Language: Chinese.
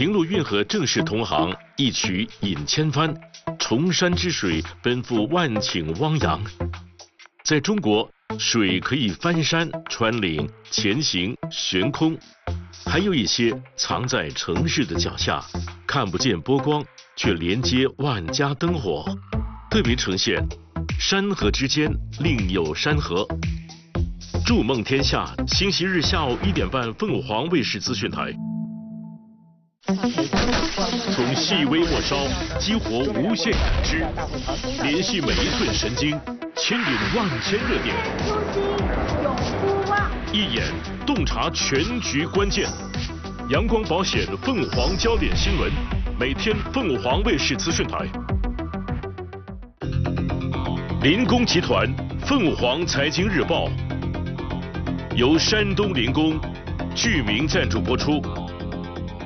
平陆运河正是同行，一曲引千帆，崇山之水奔赴万顷汪洋。在中国，水可以翻山、穿岭、前行、悬空，还有一些藏在城市的脚下，看不见波光，却连接万家灯火，特别呈现山河之间另有山河。筑梦天下，星期日下午1点半，凤凰卫视资讯台。从细微末梢激活无限感知，联系每一寸神经，牵引万千热点。 永不忘， 一眼洞察全局关键。阳光保险凤凰焦点新闻，每天凤凰卫视资讯台。林工集团凤凰财经日报由山东林工剧名赞助播出。